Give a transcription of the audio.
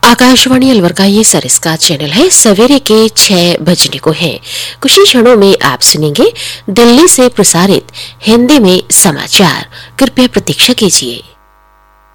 आकाशवाणी अलवर का ये सरिस्का चैनल है। सवेरे के 6 बजने को है। कुछ ही क्षणों में आप सुनेंगे दिल्ली से प्रसारित हिंदी में समाचार। कृपया प्रतीक्षा कीजिए।